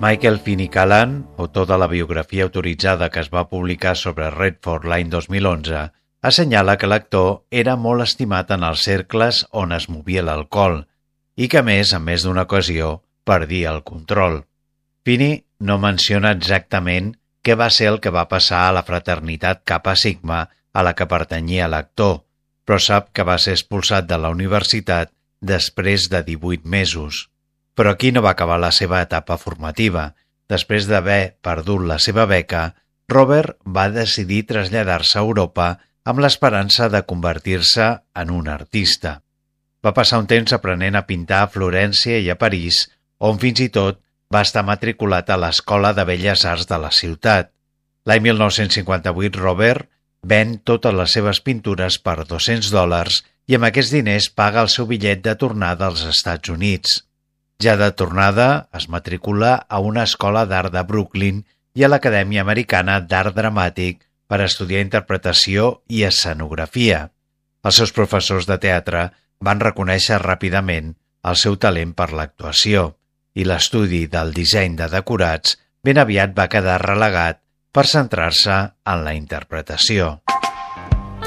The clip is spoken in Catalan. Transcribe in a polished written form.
Michael Finney Callan, autor de la biografia autoritzada que es va publicar sobre Redford l'any 2011, assenyala que l'actor era molt estimat en els cercles on es movia l'alcohol i que, a més d'una ocasió, perdia el control. Finney no menciona exactament què va ser el que va passar a la fraternitat Kappa Sigma a la que pertanyia l'actor, però sap que va ser expulsat de la universitat després de 18 mesos. Però aquí no va acabar la seva etapa formativa. Després d'haver perdut la seva beca, Robert va decidir traslladar-se a Europa amb l'esperança de convertir-se en un artista. Va passar un temps aprenent a pintar a Florència i a París, on fins i tot va estar matriculat a l'Escola de Belles Arts de la ciutat. L'any 1958, Robert ven totes les seves pintures per $200 i amb aquests diners paga el seu bitllet de tornada als Estats Units. Ja de tornada, es matricula a una escola d'art de Brooklyn i a l'Acadèmia Americana d'Art Dramàtic per estudiar interpretació i escenografia. Els seus professors de teatre van reconèixer ràpidament el seu talent per l'actuació i l'estudi del disseny de decorats ben aviat va quedar relegat per centrar-se en la interpretació.